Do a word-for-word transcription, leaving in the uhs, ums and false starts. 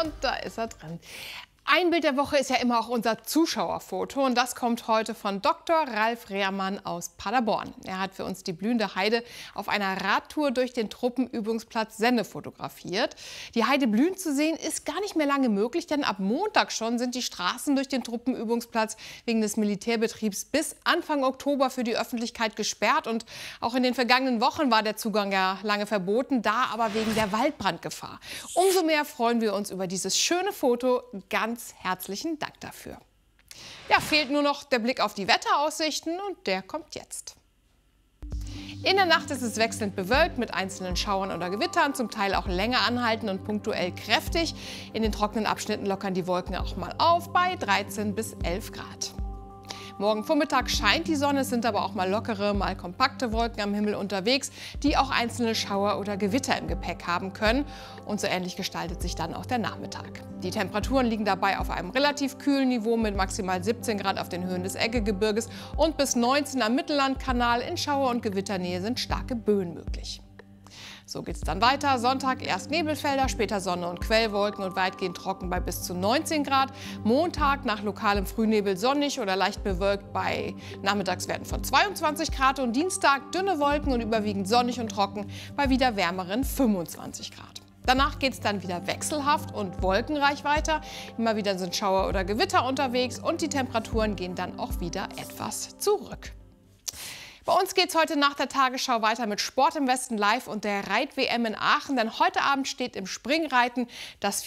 Und da ist er drin. Ein Bild der Woche ist ja immer auch unser Zuschauerfoto und das kommt heute von Doktor Ralf Rehrmann aus Paderborn. Er hat für uns die blühende Heide auf einer Radtour durch den Truppenübungsplatz Senne fotografiert. Die Heide blühen zu sehen ist gar nicht mehr lange möglich, denn ab Montag schon sind die Straßen durch den Truppenübungsplatz wegen des Militärbetriebs bis Anfang Oktober für die Öffentlichkeit gesperrt. Und auch in den vergangenen Wochen war der Zugang ja lange verboten, da aber wegen der Waldbrandgefahr. Umso mehr freuen wir uns über dieses schöne Foto. Ganz herzlichen Dank dafür. Ja, fehlt nur noch der Blick auf die Wetteraussichten und der kommt jetzt. In der Nacht ist es wechselnd bewölkt mit einzelnen Schauern oder Gewittern, zum Teil auch länger anhalten und punktuell kräftig. In den trockenen Abschnitten lockern die Wolken auch mal auf bei dreizehn bis elf Grad. Morgen Vormittag scheint die Sonne, es sind aber auch mal lockere, mal kompakte Wolken am Himmel unterwegs, die auch einzelne Schauer oder Gewitter im Gepäck haben können. Und so ähnlich gestaltet sich dann auch der Nachmittag. Die Temperaturen liegen dabei auf einem relativ kühlen Niveau mit maximal siebzehn Grad auf den Höhen des Eggegebirges und bis neunzehn am Mittellandkanal. In Schauer- und Gewitternähe sind starke Böen möglich. So geht es dann weiter. Sonntag erst Nebelfelder, später Sonne und Quellwolken und weitgehend trocken bei bis zu neunzehn Grad. Montag nach lokalem Frühnebel sonnig oder leicht bewölkt bei Nachmittagswerten von zweiundzwanzig Grad. Und Dienstag dünne Wolken und überwiegend sonnig und trocken bei wieder wärmeren fünfundzwanzig Grad. Danach geht es dann wieder wechselhaft und wolkenreich weiter. Immer wieder sind Schauer oder Gewitter unterwegs und die Temperaturen gehen dann auch wieder etwas zurück. Bei uns geht es heute nach der Tagesschau weiter mit Sport im Westen live und der Reit-W M in Aachen. Denn heute Abend steht im Springreiten das